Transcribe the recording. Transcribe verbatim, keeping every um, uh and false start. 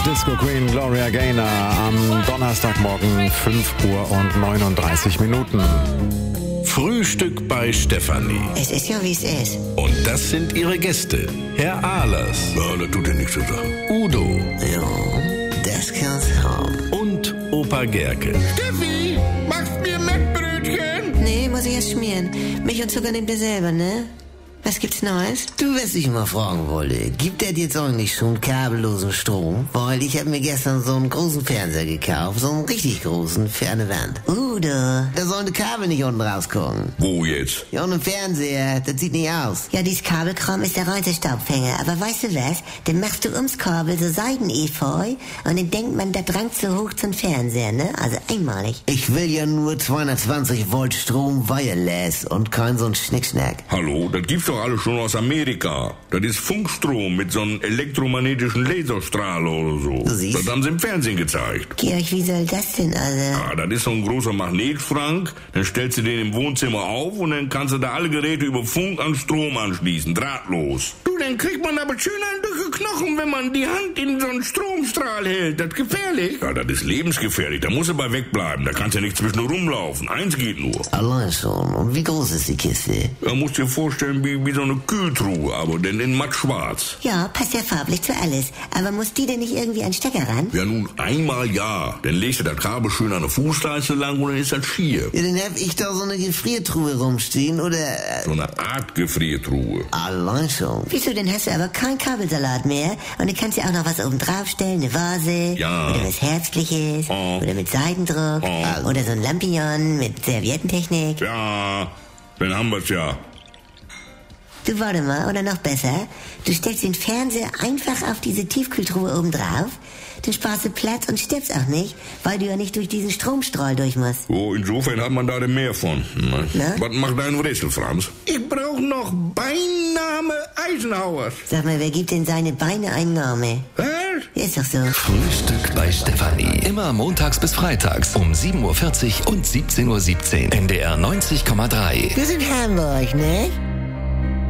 Disco Queen Gloria Gaynor am Donnerstagmorgen fünf Uhr und neununddreißig Minuten. Frühstück bei Stefanie. Es ist ja, wie es ist. Und das sind ihre Gäste. Herr Ahlers. Ja, das tut ja nichts zu sagen. Udo. Ja, das kann's haben. Und Opa Gerke. Steffi, machst mir Mettbrötchen? Nee, muss ich erst schmieren. Milch und Zucker nehmt ihr selber, ne? Was gibt's Neues? Du, was ich mal fragen wollte, gibt es jetzt eigentlich schon kabellosen Strom? Weil ich habe mir gestern so einen großen Fernseher gekauft, so einen richtig großen, für eine Wand. Uh, da. Da sollen die Kabel nicht unten rauskommen. Wo jetzt? Ja, und ein Fernseher, das sieht nicht aus. Ja, dieses Kabelkram ist der reinste Staubfänger. Aber weißt du was? Dann machst du ums Kabel so Seiden-Efeu und dann denkt man, da drangt so hoch zum Fernseher, ne? Also einmalig. Ich will ja nur zweihundertzwanzig Volt Strom wireless und kein so ein Schnickschnack. Hallo, das gibt's doch alles schon aus Amerika. Das ist Funkstrom mit so einem elektromagnetischen Laserstrahl oder so. Du siehst. Das haben sie im Fernsehen gezeigt. Georg, wie soll das denn also? Ah, das ist so ein großer Magnetschrank, dann stellst du den im Wohnzimmer auf und dann kannst du da alle Geräte über Funk an Strom anschließen, drahtlos. Du, dann kriegt man aber schön ein dicke Knochen, wenn man die Hand in so einen Stromstrahl hält. Das ist gefährlich. Ja, das ist lebensgefährlich, da muss er bei wegbleiben, da kannst du ja nicht zwischen rumlaufen. Eins geht nur. Allein schon. Und wie groß ist die Kiste? Da musst du dir vorstellen, wie, wie so eine Kühltruhe, aber denn in mattschwarz. Ja, passt ja farblich zu alles. Aber muss die denn nicht irgendwie an Stecker ran? Ja, nun, einmal ja. Dann legst du das Kabel schön an der Fußleiste lang und dann ist das schier. Ja, dann hab ich da so eine Gefriertruhe rumstehen, oder? äh, So eine Art Gefriertruhe. Allein schon. Wieso, denn hast du aber kein Kabelsalat mehr und dann kannst du auch noch was oben draufstellen, eine Vase Ja. oder was Herzliches Oh. oder mit Seidendruck Oh. oder so ein Lampion mit Serviettentechnik. Ja, dann haben wir's ja. Du, warte mal, oder noch besser, du stellst den Fernseher einfach auf diese Tiefkühltruhe oben drauf, dann sparst du Platz und stirbst auch nicht, weil du ja nicht durch diesen Stromstrahl durch musst. Oh, insofern hat man da denn mehr von. Na? Na? Was macht dein Rätsel, Franz? Ich brauch noch Beiname Eisenhowers. Sag mal, wer gibt denn seine Beine einen Namen? Was? Ist doch so. Frühstück bei Stefanie. Immer montags bis freitags um sieben Uhr vierzig und siebzehn Uhr siebzehn. N D R neunzig Komma drei. Wir sind Hamburg, ne?